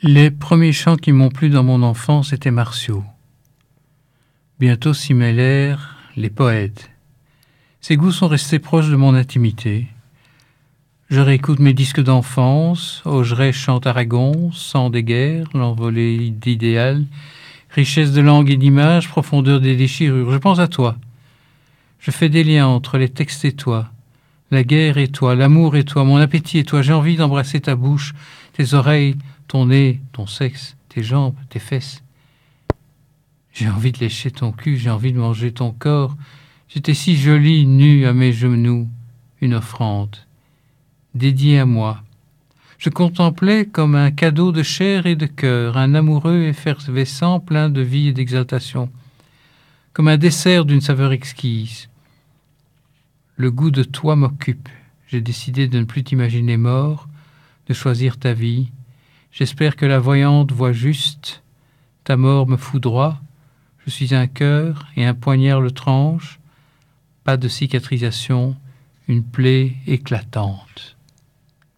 Les premiers chants qui m'ont plu dans mon enfance étaient martiaux. Bientôt s'y mêlèrent les poètes. Ces goûts sont restés proches de mon intimité. Je réécoute mes disques d'enfance, Augereau chante Aragon, sang des guerres, l'envolée d'idéal, richesse de langue et d'images, profondeur des déchirures. Je pense à toi. Je fais des liens entre les textes et toi, la guerre et toi, l'amour et toi, mon appétit et toi. J'ai envie d'embrasser ta bouche, tes oreilles, ton nez, ton sexe, tes jambes, tes fesses. J'ai envie de lécher ton cul, j'ai envie de manger ton corps. J'étais si jolie, nue à mes genoux, une offrande, dédiée à moi. Je contemplais comme un cadeau de chair et de cœur, un amoureux effervescent plein de vie et d'exaltation, comme un dessert d'une saveur exquise. Le goût de toi m'occupe. J'ai décidé de ne plus t'imaginer mort, de choisir ta vie. J'espère que la voyante voit juste. Ta mort me foudroie. Je suis un cœur et un poignard le tranche. Pas de cicatrisation, une plaie éclatante.